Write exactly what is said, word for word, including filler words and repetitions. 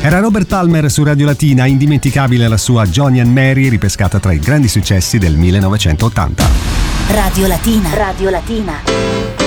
Era Robert Palmer su Radio Latina, indimenticabile la sua Johnny and Mary, ripescata tra i grandi successi del millenovecentottanta. Radio Latina. Radio Latina.